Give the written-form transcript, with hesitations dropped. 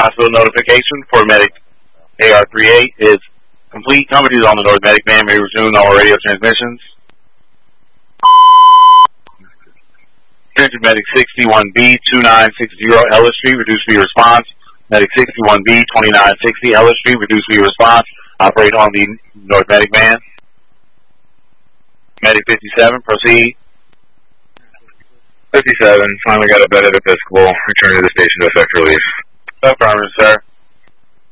Hospital notification for medic AR38 is complete. Companies on the North Medic van may resume all radio transmissions. Attention Medic 61B 2960 Ellis Street, reduce V response. Medic 61B 2960 Ellis Street, reduce V response. Operate on the North Medic van. Medic 57, proceed. 57, finally got a bed at Episcopal. Return to the station to effect relief. Affirmative, sir.